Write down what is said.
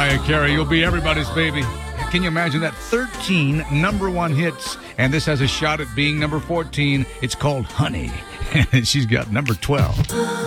Mariah Carey, you'll be everybody's baby. Can you imagine that? 13 number one hits, and this has a shot at being number 14. It's called Honey, and she's got number 12.